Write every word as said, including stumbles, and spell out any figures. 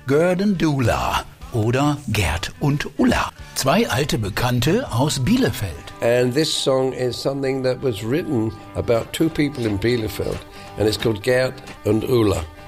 Gerd und Dula oder Gerd und Ulla. Zwei alte Bekannte aus Bielefeld. And this song is something that was written about two people in Bielefeld, and it's called Gerd und Ulla.